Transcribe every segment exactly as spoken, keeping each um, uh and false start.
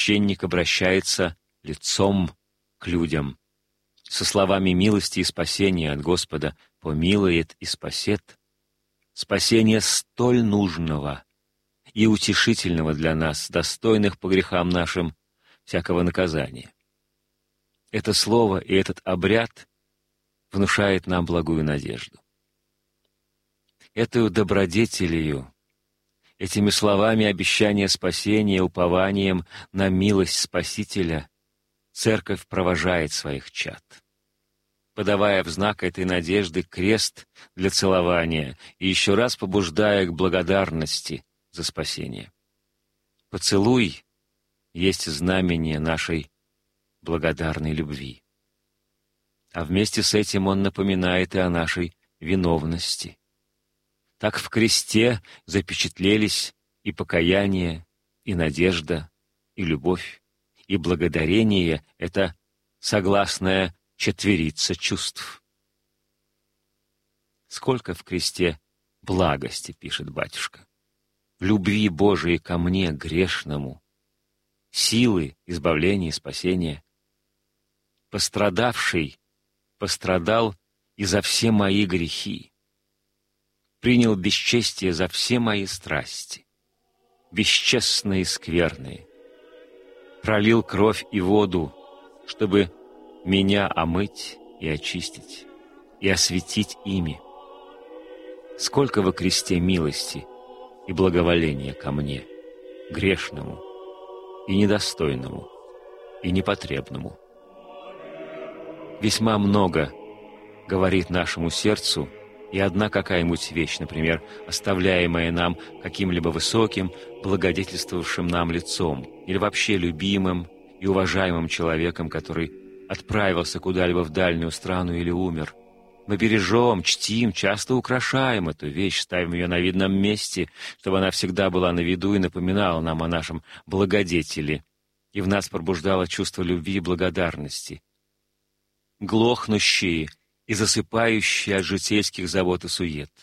священник обращается лицом к людям со словами милости и спасения от Господа, помилует и спасет, спасение столь нужного и утешительного для нас, достойных по грехам нашим всякого наказания. Это слово и этот обряд внушает нам благую надежду. Эту добродетелью, этими словами обещания спасения, упованием на милость Спасителя, Церковь провожает своих чад, подавая в знак этой надежды крест для целования и еще раз побуждая к благодарности за спасение. Поцелуй есть знамение нашей благодарной любви. А вместе с этим он напоминает и о нашей виновности. Так в кресте запечатлелись и покаяние, и надежда, и любовь, и благодарение — это согласная четверица чувств. Сколько в кресте благости, пишет батюшка, любви Божией ко мне, грешному, силы, избавления и спасения. Пострадавший пострадал и за все мои грехи, принял бесчестие за все мои страсти, бесчестные и скверные, пролил кровь и воду, чтобы меня омыть и очистить, и осветить ими. Сколько во кресте милости и благоволения ко мне, грешному и недостойному, и непотребному. Весьма много говорит нашему сердцу и одна какая-нибудь вещь, например, оставляемая нам каким-либо высоким, благодетельствовавшим нам лицом, или вообще любимым и уважаемым человеком, который отправился куда-либо в дальнюю страну или умер. Мы бережем, чтим, часто украшаем эту вещь, ставим ее на видном месте, чтобы она всегда была на виду и напоминала нам о нашем благодетеле, и в нас пробуждала чувство любви и благодарности. Глохнущие и засыпающие от житейских забот и сует.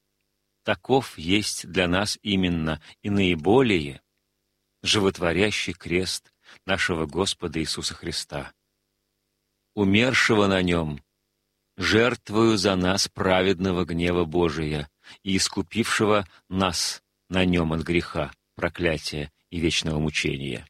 Таков есть для нас именно и наиболее животворящий крест нашего Господа Иисуса Христа, умершего на нем, жертвою за нас праведного гнева Божия и искупившего нас на нем от греха, проклятия и вечного мучения.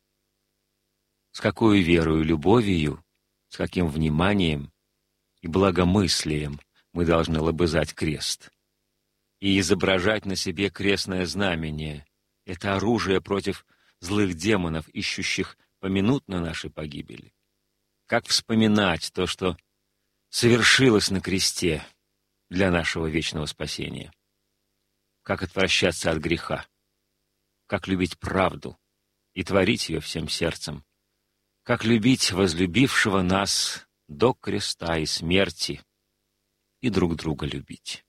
С какой верою, любовью, с каким вниманием и благомыслием мы должны лобызать крест и изображать на себе крестное знамение. Это оружие против злых демонов, ищущих поминутно нашей погибели. Как вспоминать то, что совершилось на кресте для нашего вечного спасения? Как отвращаться от греха? Как любить правду и творить ее всем сердцем? Как любить возлюбившего нас до креста и смерти и друг друга любить?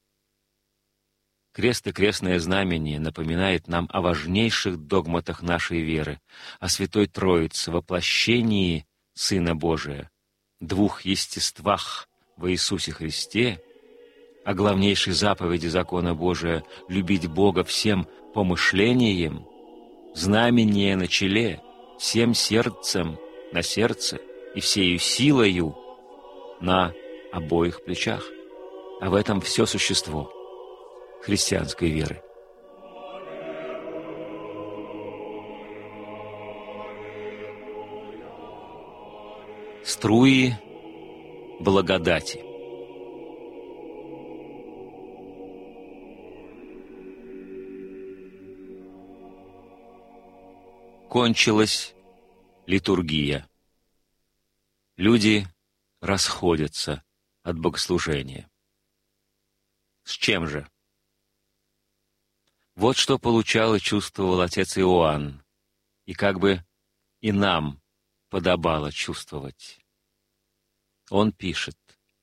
Крест и крестное знамение напоминает нам о важнейших догматах нашей веры, о Святой Троице, воплощении Сына Божия, двух естествах во Иисусе Христе, о главнейшей заповеди закона Божия — любить Бога всем помышлением, знамение на челе, всем сердцем на сердце и всею силою на обоих плечах. А в этом все существо христианской веры. Струи благодати. Кончилась литургия. Люди расходятся от богослужения. С чем же? Вот что получал и чувствовал отец Иоанн, и как бы и нам подобало чувствовать. Он пишет: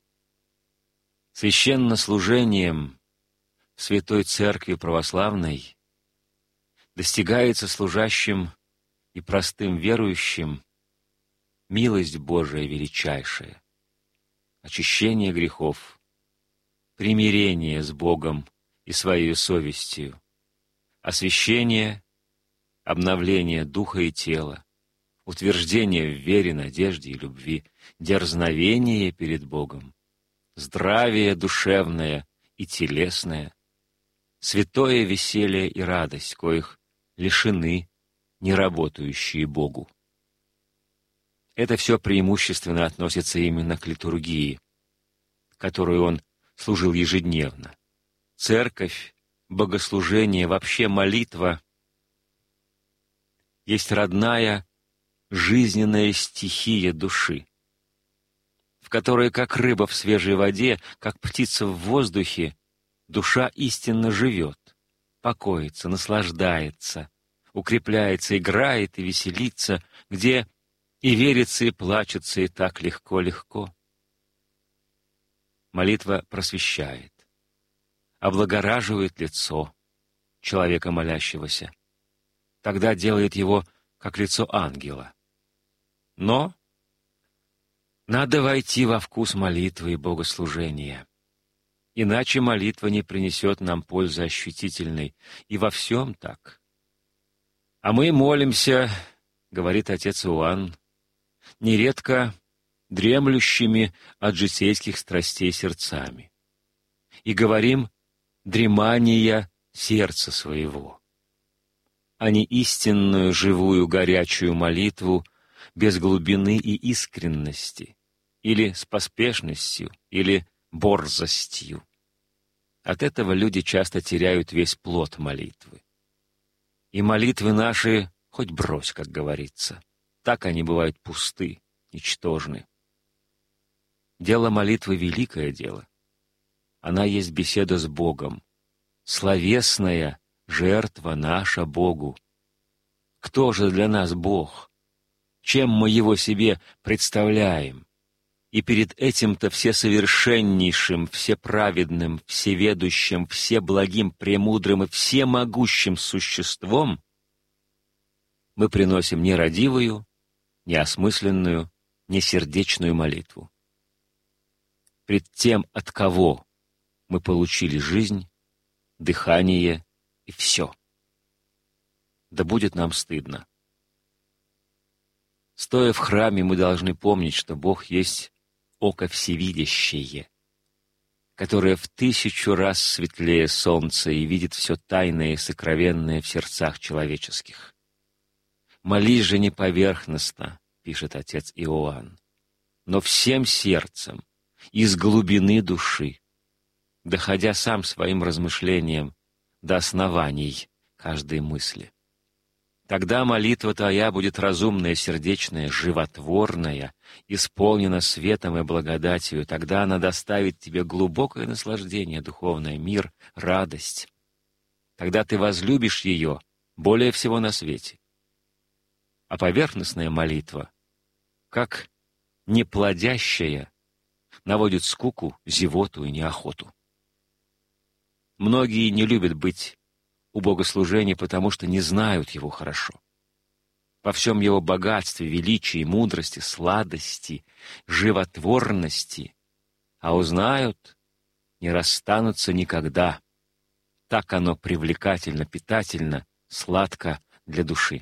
«Священнослужением в Святой Церкви Православной достигается служащим и простым верующим милость Божия величайшая, очищение грехов, примирение с Богом и своей совестью, освящение, обновление духа и тела, утверждение в вере, надежде и любви, дерзновение перед Богом, здравие душевное и телесное, святое веселье и радость, коих лишены неработающие Богу. Это все преимущественно относится именно к литургии, которую он служил ежедневно. Церковь, богослужение, вообще молитва есть родная, жизненная стихия души, в которой, как рыба в свежей воде, как птица в воздухе, душа истинно живет, покоится, наслаждается, укрепляется, играет и веселится, где и верится, и плачется, и так легко-легко. Молитва просвещает, облагораживает лицо человека молящегося, тогда делает его как лицо ангела. Но надо войти во вкус молитвы и богослужения, иначе молитва не принесет нам пользы ощутительной, и во всем так. А мы молимся, говорит отец Иоанн, нередко дремлющими от житейских страстей сердцами, и говорим дремания сердца своего, а не истинную, живую, горячую молитву без глубины и искренности, или с поспешностью, или борзостью. От этого люди часто теряют весь плод молитвы. И молитвы наши хоть брось, как говорится. Так они бывают пусты, ничтожны. Дело молитвы — великое дело. Она есть беседа с Богом, словесная жертва наша Богу. Кто же для нас Бог? Чем мы Его себе представляем? И перед этим-то всесовершеннейшим, всеправедным, всеведущим, всеблагим, премудрым и всемогущим существом мы приносим нерадивую, неосмысленную, несердечную молитву. Пред тем, от кого мы получили жизнь, дыхание и все. Да будет нам стыдно. Стоя в храме, мы должны помнить, что Бог есть око всевидящее, которое в тысячу раз светлее солнца и видит все тайное и сокровенное в сердцах человеческих. «Молись же не поверхностно», — пишет отец Иоанн, «но всем сердцем, из глубины души, доходя сам своим размышлением до оснований каждой мысли. Тогда молитва твоя будет разумная, сердечная, животворная, исполнена светом и благодатью. Тогда она доставит тебе глубокое наслаждение, духовное, мир, радость. Тогда ты возлюбишь ее более всего на свете. А поверхностная молитва, как неплодящая, наводит скуку, зевоту и неохоту. Многие не любят быть у богослужения, потому что не знают его хорошо. Во всем его богатстве, величии, мудрости, сладости, животворности, а узнают, не расстанутся никогда. Так оно привлекательно, питательно, сладко для души.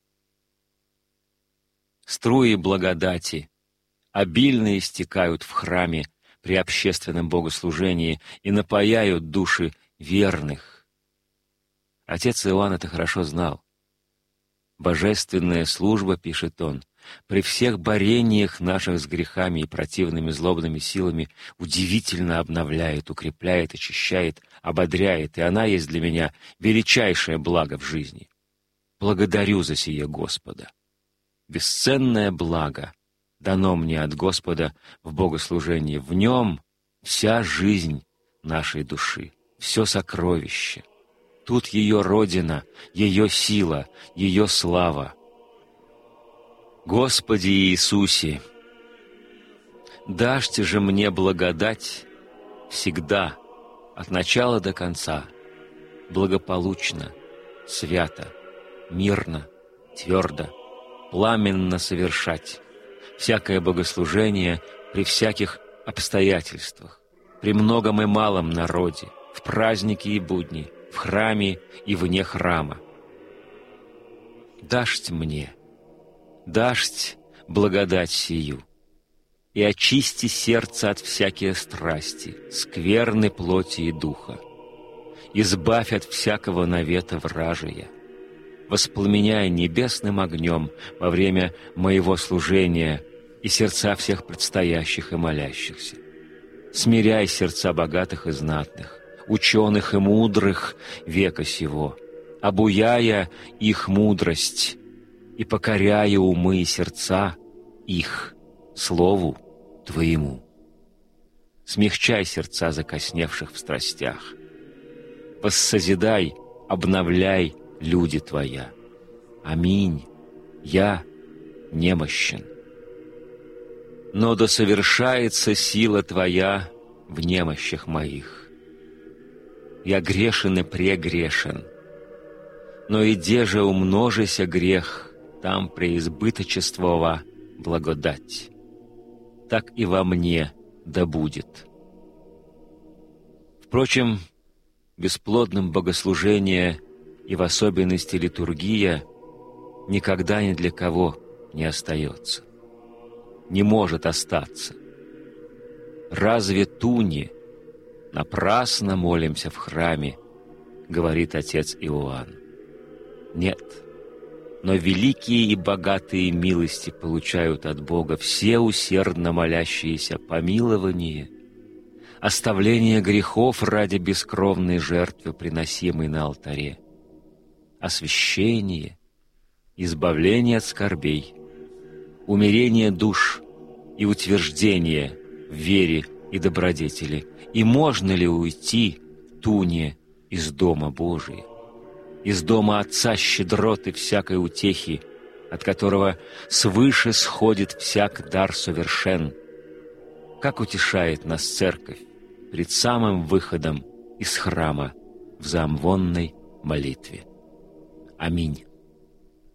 Струи благодати обильно истекают в храме при общественном богослужении и напояют души верных. Отец Иоанн это хорошо знал. «Божественная служба, — пишет он, — при всех борениях наших с грехами и противными злобными силами удивительно обновляет, укрепляет, очищает, ободряет, и она есть для меня величайшее благо в жизни. Благодарю за сие Господа. Бесценное благо дано мне от Господа в богослужении. В нем вся жизнь нашей души, все сокровище. Тут ее родина, ее сила, ее слава. Господи Иисусе, дашь же мне благодать всегда, от начала до конца, благополучно, свято, мирно, твердо, пламенно совершать всякое богослужение при всяких обстоятельствах, при многом и малом народе, в праздники и будни, в храме и вне храма. Дашь мне, дашь благодать сию, и очисти сердце от всякие страсти, скверны плоти и духа. Избавь от всякого навета вражия, воспламеняй небесным огнем во время моего служения и сердца всех предстоящих и молящихся. Смиряй сердца богатых и знатных, ученых и мудрых века сего, обуяя их мудрость и покоряя умы и сердца их слову Твоему. Смягчай сердца закосневших в страстях, воссозидай, обновляй люди Твоя. Аминь. Я немощен. Но да совершается сила Твоя в немощах моих. Я грешен и прегрешен, но и де же умножися грех, там преизбыточествова благодать. Так и во мне да будет. Впрочем, бесплодным богослужение и в особенности литургия никогда ни для кого не остается, не может остаться. Разве туни напрасно молимся в храме, говорит отец Иоанн? Нет, но великие и богатые милости получают от Бога все усердно молящиеся помилование, оставление грехов ради бескровной жертвы, приносимой на алтаре, освящение, избавление от скорбей, умирение душ и утверждение в вере и добродетели. И можно ли уйти, туне, из дома Божия, из дома Отца щедроты всякой утехи, от которого свыше сходит всяк дар совершен? Как утешает нас Церковь пред самым выходом из храма в заамвонной молитве. Аминь.